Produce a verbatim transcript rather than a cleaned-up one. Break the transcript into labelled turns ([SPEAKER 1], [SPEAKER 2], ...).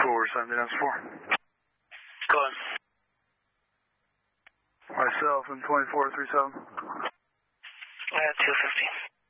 [SPEAKER 1] four seventy times four.
[SPEAKER 2] Go on.
[SPEAKER 1] Myself and twenty-four three seven.
[SPEAKER 2] I got two fifty.